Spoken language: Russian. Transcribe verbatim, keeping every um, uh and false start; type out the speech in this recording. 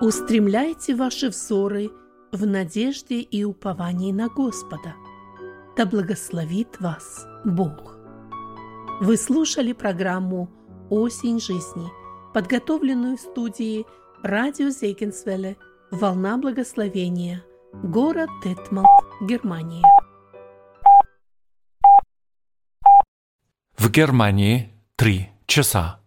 Устремляйте ваши взоры в надежде и уповании на Господа. Да благословит вас Бог. Вы слушали программу «Осень жизни», подготовленную в студии радио Зегенсвелле «Волна благословения», город Детмолд, Германия. В Германии три часа.